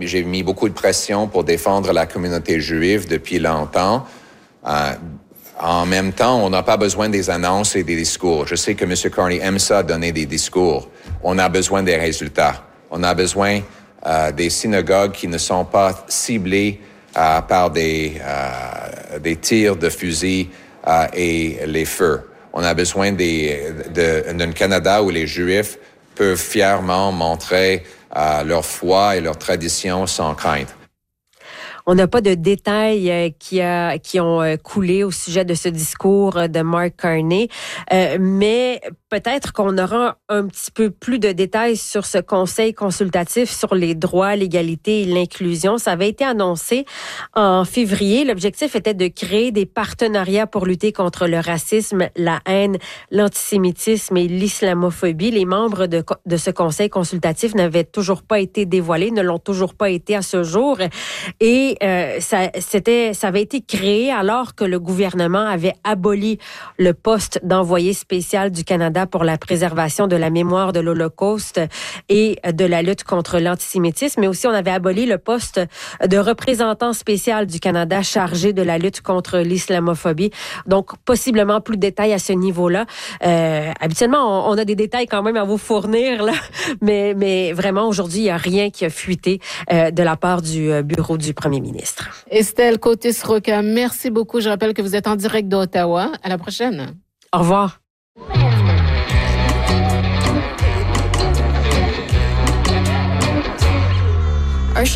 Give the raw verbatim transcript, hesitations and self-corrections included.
J'ai mis beaucoup de pression pour défendre la communauté juive depuis longtemps. Euh, en même temps, on n'a pas besoin des annonces et des discours. Je sais que M. Carney aime ça, donner des discours. On a besoin des résultats. On a besoin euh, des synagogues qui ne sont pas ciblées euh, par des, euh, des tirs de fusil euh, et les feux. On a besoin des, de, d'un Canada où les Juifs peuvent fièrement montrer euh, leur foi et leur tradition sans crainte. On n'a pas de détails euh, qui, a, qui ont euh, coulé au sujet de ce discours de Mark Carney, euh, mais peut-être qu'on aura un petit peu plus de détails sur ce conseil consultatif sur les droits, l'égalité et l'inclusion. Ça avait été annoncé en février. L'objectif était de créer des partenariats pour lutter contre le racisme, la haine, l'antisémitisme et l'islamophobie. Les membres de, de ce conseil consultatif n'avaient toujours pas été dévoilés, ne l'ont toujours pas été à ce jour. Et Euh, ça, c'était, ça avait été créé alors que le gouvernement avait aboli le poste d'envoyé spécial du Canada pour la préservation de la mémoire de l'Holocauste et de la lutte contre l'antisémitisme, mais aussi on avait aboli le poste de représentant spécial du Canada chargé de la lutte contre l'islamophobie. Donc, possiblement plus de détails à ce niveau-là. Euh, habituellement, on, on a des détails quand même à vous fournir, là, mais, mais vraiment, aujourd'hui, il n'y a rien qui a fuité euh, de la part du euh, bureau du premier ministre. Estelle Côté-Sroka, merci beaucoup. Je rappelle que vous êtes en direct d'Ottawa. À la prochaine. Au revoir.